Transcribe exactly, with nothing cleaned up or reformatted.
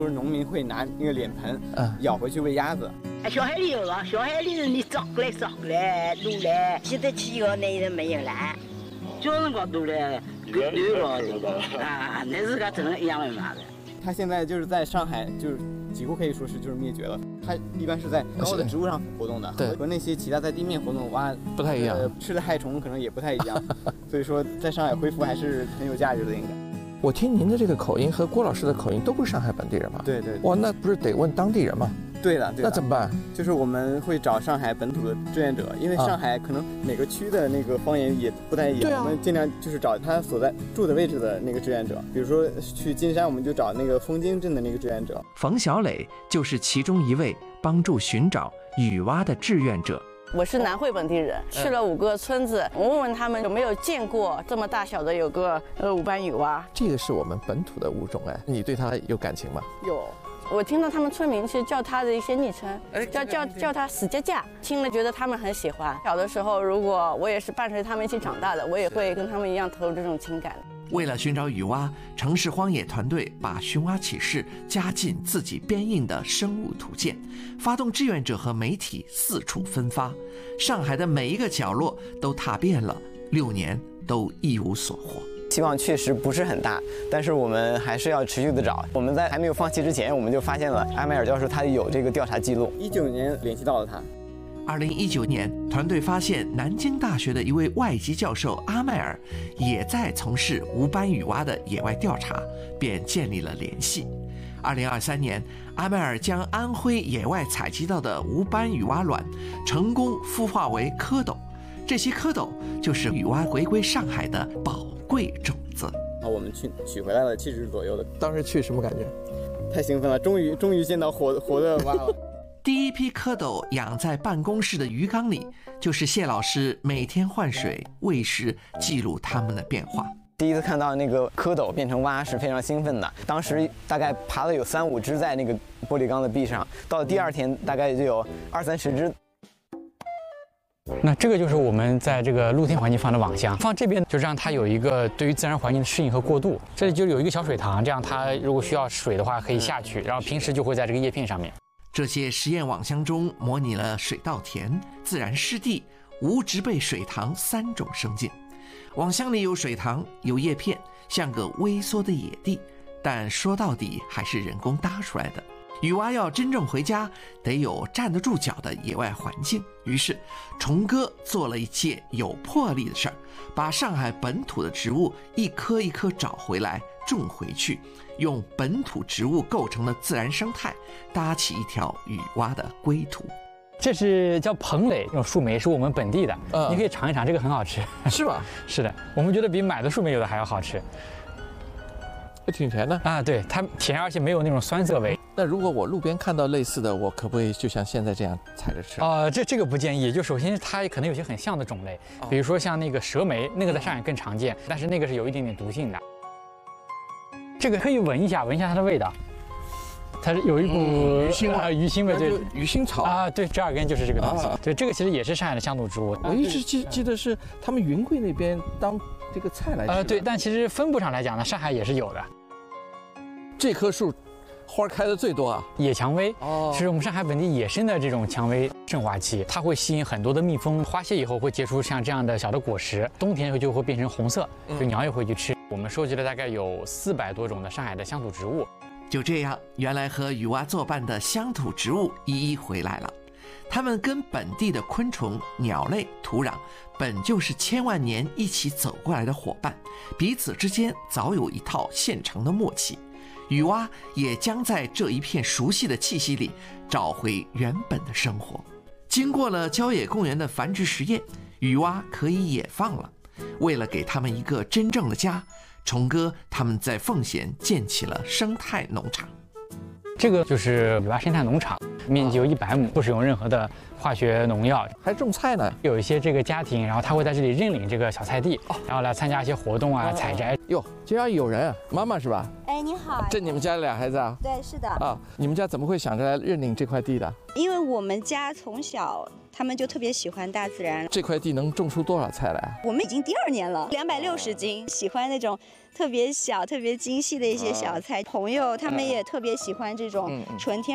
就是农民会拿那个脸盆，嗯，舀回去喂鸭子。 小海里有啊，小海里你找过来找过来撸来，现在企鹅那人没有了，叫人家撸来，狗丢了啊，那是个真的一样的嘛的。 它现在就是在上海，就是几乎可以说是就是灭绝了。它一般是在高的植物上活动的，对，和那些其他在地面活动的蛙不太一样， 呃，吃的害虫可能也不太一样。所以说，在上海恢复还是很有价值的，应该。 我听您的这个口音和郭老师的口音都不是上海本地人嘛？ 对对。 哇，那不是得问当地人吗？ 对的，对的。 那怎么办？ 就是我们会找上海本土的志愿者，因为上海可能每个区的那个方言也不太一样，啊、我们尽量就是找他所在住的位置的那个志愿者。比如说去金山，我们就找那个枫泾镇的那个志愿者。 冯小磊就是其中一位帮助寻找雨蛙的志愿者。 我是南汇本地人，去了五个村子，我问问他们有没有见过这么大小的有个呃五斑雨蛙。 这个是我们本土的物种哎，你对它有感情吗？ 有。我听到他们村民是叫他的一些昵称，叫叫叫他死架架，听了觉得他们很喜欢。小的时候，如果我也是伴随他们一起长大的，我也会跟他们一样投入这种情感。 为了寻找雨蛙，城市荒野团队把寻蛙启事加进自己编印的生物图鉴，发动志愿者和媒体四处分发，上海的每一个角落都踏遍了，六年都一无所获。 希望确实不是很大，但是我们还是要持续的找。我们在还没有放弃之前，我们就发现了埃迈尔教授他有这个调查记录。一九年联系到了他。 二零一九年，团队发现南京大学的一位外籍教授阿迈尔也在从事无斑雨蛙的野外调查，便建立了联系。二零二三年，阿迈尔将安徽野外采集到的无斑雨蛙卵成功孵化为蝌蚪，这些蝌蚪就是雨蛙回归上海的宝贵种子。 啊，我们去取回来了七只左右的。 当时去什么感觉？ 太兴奋了，终于终于见到活活的蛙了。 第一批蝌蚪养在办公室的鱼缸里，就是谢老师每天换水、喂食，记录它们的变化。 第一次看到那个蝌蚪变成蛙是非常兴奋的，当时大概爬了有三五只在那个玻璃缸的壁上，到了第二天大概就有二三十只。 那这个就是我们在这个露天环境放的网箱，放这边就让它有一个对于自然环境的适应和过渡。这里就有一个小水塘，这样它如果需要水的话可以下去，然后平时就会在这个叶片上面。 这些实验网箱中模拟了水稻田、自然湿地、无植被水塘三种生境。网箱里有水塘，有叶片，像个微缩的野地，但说到底还是人工搭出来的。雨蛙要真正回家，得有站得住脚的野外环境。于是虫哥做了一件有魄力的事儿，把上海本土的植物一颗一颗找回来，种回去，用本土植物构成的自然生态搭起一条雨蛙的归途。 这是叫蓬蕾，这种树莓是我们本地的，嗯、你可以尝一尝，这个很好吃。 是吧？ 是的，我们觉得比买的树莓有的还要好吃。 挺甜的啊，对，它甜，而且没有那种酸涩味。 那如果我路边看到类似的，我可不可以就像现在这样采着吃？ 啊、呃，这这个不建议。就首先它可能有些很像的种类，比如说像那个蛇莓，那个在上海更常见，但是那个是有一点点毒性的。这个可以闻一下，闻一下它的味道。它是有一股、 嗯、鱼腥啊，鱼腥味，对， 鱼腥草啊，对，折耳根就是这个东西。啊、对，这个其实也是上海的乡土植物。 我一直记记得是他们云贵那边当这个菜来吃。 呃，对，但其实分布上来讲呢，上海也是有的。 这棵树花开的最多啊， 野蔷薇哦，是我们上海本地野生的这种蔷薇盛华期，它会吸引很多的蜜蜂，花谢以后会结出像这样的小的果实，冬天就会变成红色，就鸟也会去吃。嗯、我们收集了大概有四百多种的上海的乡土植物。 就这样，原来和雨蛙作伴的乡土植物一一回来了。它们跟本地的昆虫、鸟类、土壤本就是千万年一起走过来的伙伴，彼此之间早有一套现成的默契。雨蛙也将在这一片熟悉的气息里找回原本的生活。经过了郊野公园的繁殖实验，雨蛙可以野放了。为了给他们一个真正的家，虫哥他们在奉贤建起了生态农场。 这个就是雨蛙生态农场， 面积有一百亩，不使用任何的化学农药， 还种菜呢。 有一些这个家庭，然后他会在这里认领这个小菜地，然后来参加一些活动啊、采摘。 哟，竟然有人，妈妈是吧？ 哎，你好。 这你们家俩孩子啊？ 对，是的。 啊，你们家怎么会想着来认领这块地的？ 因为我们家从小他们就特别喜欢大自然。 这块地能种出多少菜来？ 我们已经第二年了，两百六十斤，喜欢那种特别小、特别精细的一些小菜。朋友他们也特别喜欢这种纯天